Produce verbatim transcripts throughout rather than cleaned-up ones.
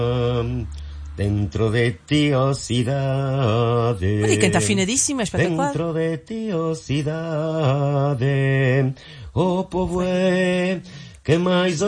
Dentro de ti, oh cidade. Olha, canta afinadíssima, espetacular. Dentro de ti, oh cidade, o povo é que mais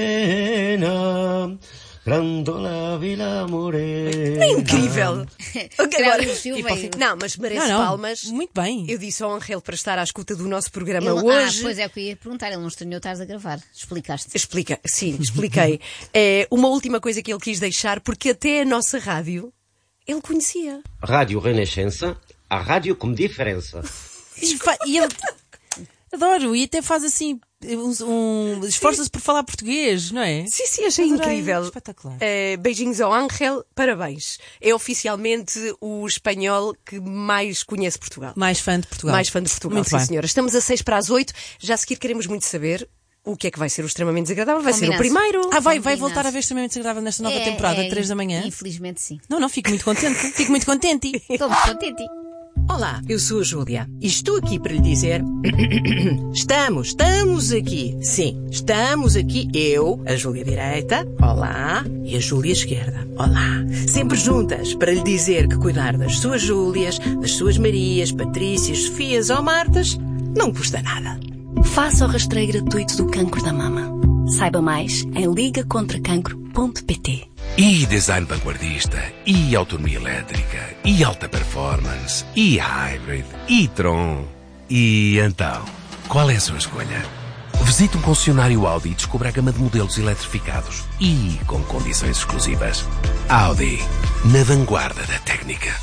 ordena, Grandola Vila Morena. É incrível. Agora, Silva, tipo, não, mas merece Não, não, palmas. muito bem. Eu disse ao Angel para estar à escuta do nosso programa Ele- hoje. Ah, pois é o que eu ia perguntar, ele não estranhou estás a gravar. Explicaste. Explica, sim, expliquei. É, uma última coisa que ele quis deixar, porque até a nossa rádio ele conhecia. Rádio Renascença, a rádio com diferença. E, fa- e ele... Adoro, e até faz assim, um, um, esforça-se por falar português, não é? Sim, sim, achei Adorei, incrível. espetacular. É, beijinhos ao Angel, parabéns. É oficialmente o espanhol que mais conhece Portugal. Mais fã de Portugal. Mais fã de Portugal, Muito sim bem. senhora. Estamos a seis para as oito. Já a seguir queremos muito saber o que é que vai ser o extremamente desagradável. Vai ser o Combinado. primeiro. Ah, vai, vai Combinado. voltar a ver extremamente desagradável nesta nova É, temporada, é, três da manhã? Infelizmente sim. Não, não, fico muito contente. Fico muito contente. Estou muito contente. Olá, eu sou a Júlia e estou aqui para lhe dizer... Estamos, estamos aqui. Sim, estamos aqui. Eu, a Júlia direita, olá, e a Júlia esquerda, olá. Sempre juntas para lhe dizer que cuidar das suas Júlias, das suas Marias, Patrícias, Sofias ou Martas não custa nada. Faça o rastreio gratuito do cancro da mama. Saiba mais em liga contra cancro ponto pt. E design vanguardista, e autonomia elétrica, e alta performance, e hybrid, e Tron. E então, qual é a sua escolha? Visite um concessionário Audi e descubra a gama de modelos eletrificados e com condições exclusivas. Audi, na vanguarda da técnica.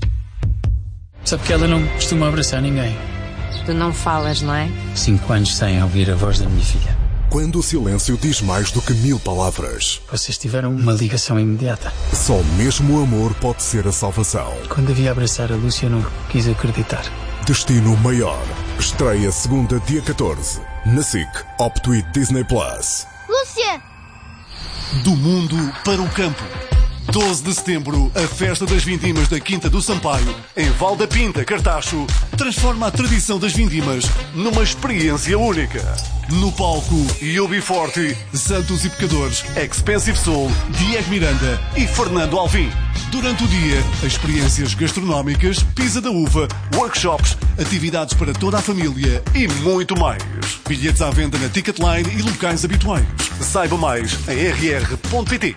Sabe que ela não costuma abraçar ninguém. Tu não falas, não é? Cinco anos sem ouvir a voz da minha filha. Quando o silêncio diz mais do que mil palavras. Vocês tiveram uma ligação imediata. Só mesmo o amor pode ser a salvação. Quando a vi abraçar a Lúcia, eu não quis acreditar. Destino Maior. Estreia segunda, dia catorze. Na S I C, Opto e Disney Plus. Lúcia! Do mundo para o campo. doze de setembro, a Festa das Vindimas da Quinta do Sampaio, em Val da Pinta, Cartacho, transforma a tradição das vindimas numa experiência única. No palco, Yubi Forte, Santos e Pecadores, Expensive Soul, Diego Miranda e Fernando Alvim. Durante o dia, experiências gastronómicas, pisa da uva, workshops, atividades para toda a família e muito mais. Bilhetes à venda na Ticketline e locais habituais. Saiba mais em r r ponto p t.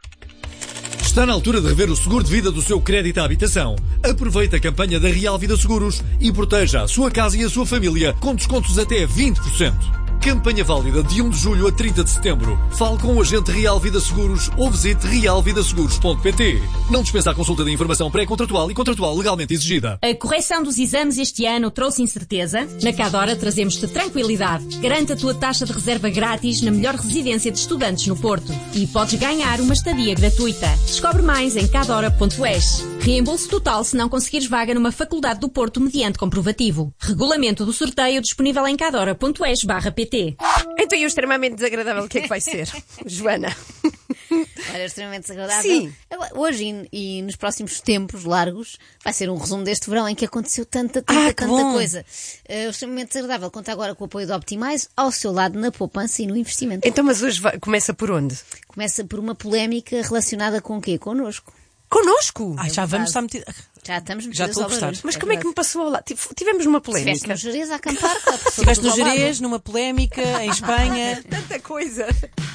Está na altura de rever o seguro de vida do seu crédito à habitação. Aproveite a campanha da Real Vida Seguros e proteja a sua casa e a sua família com descontos até vinte por cento. Campanha válida de um de julho a trinta de setembro. Fale com o agente Real Vida Seguros ou visite real vida seguros ponto p t. Não dispensa a consulta de informação pré-contratual e contratual legalmente exigida. A correção dos exames este ano trouxe incerteza? Na Cadora trazemos-te tranquilidade. Garante a tua taxa de reserva grátis na melhor residência de estudantes no Porto. E podes ganhar uma estadia gratuita. Descobre mais em cadora ponto e s. Reembolso total se não conseguires vaga numa faculdade do Porto mediante comprovativo. Regulamento do sorteio disponível em cadora ponto e s barra p t. Então, e o extremamente desagradável, o que é que vai ser? Joana? Olha, extremamente desagradável. Sim. Agora, hoje e, e nos próximos tempos largos vai ser um resumo deste verão em que aconteceu tanta, tanta, Ah, que tanta bom. coisa. Uh, o extremamente desagradável conta agora com o apoio do Optimize ao seu lado na poupança e no investimento. Então, mas hoje vai- começa por onde? Começa por uma polémica relacionada com o quê? Connosco. Connosco? Ai, já vamos estar metidos. Já estamos Já metidas estou a ao gostar. barulho. Mas como é que me passou ao lado? Tive- Tivemos uma Estiveste polémica. no Jerez a acampar? claro, Estiveste no ao lado. Jerez, numa polémica, em Espanha. Tanta coisa.